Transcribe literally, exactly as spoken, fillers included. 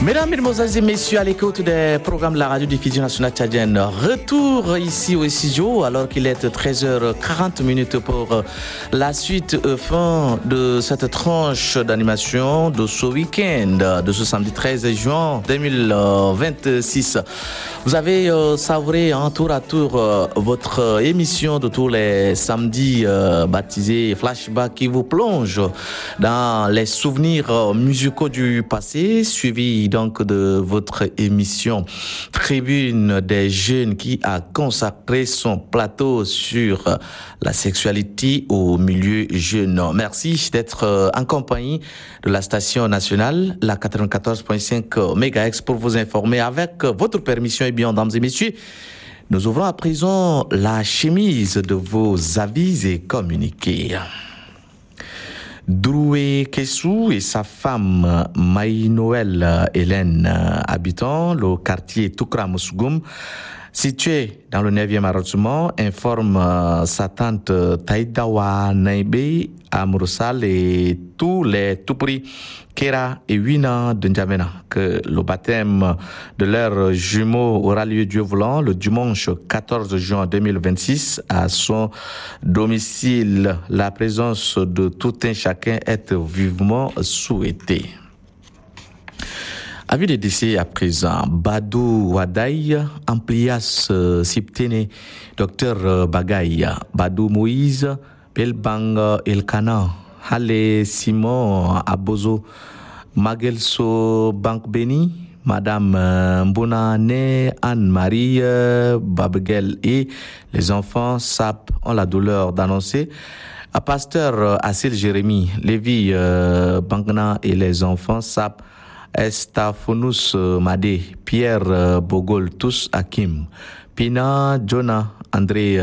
Mesdames, Mesdemoiselles et Messieurs, à l'écoute des programmes de la radio-diffusion nationale tchadienne, retour ici au studio alors qu'il est treize heures quarante pour la suite fin de cette tranche d'animation de ce week-end de ce samedi treize juin deux mille vingt-six. Vous avez euh, savouré en tour à tour euh, votre émission de tous les samedis euh, baptisée Flashback qui vous plonge dans les souvenirs euh, musicaux du passé, suivi donc de votre émission Tribune des jeunes qui a consacré son plateau sur la sexualité au milieu jeune. Merci d'être en compagnie de la station nationale, la quatre-vingt-quatorze virgule cinq mégahertz pour vous informer avec votre permission. Et bien, mesdames et messieurs, nous ouvrons à présent la chemise de vos avis et communiqués. Droué Kessou et sa femme Maï-Noël Hélène, habitant le quartier Toukra-Moussougum, situé dans le neuvième arrondissement, informe euh, sa tante Taïdawa Naïbe Amouroussal et tous les Toupri, Kera et Wina de N'Djamena que le baptême de leurs jumeaux aura lieu Dieu voulant le dimanche quatorze juin deux mille vingt-six à son domicile. La présence de tout un chacun est vivement souhaitée. Avis des décès à présent, Badou Wadaï, Amplias euh, Siptene, Docteur euh, Bagaï, Badou Moïse, Belbang Elkana, Hale Simon Abozo, Magelso Bankbeni, Madame euh, Mbonane Anne-Marie euh, Babgel et les enfants Sap ont la douleur d'annoncer à Pasteur euh, Assil Jérémy, Lévi euh, Bankna et les enfants Sap Estafonus Madé, Pierre Bogol, tous Hakim, Pina, Jonah, André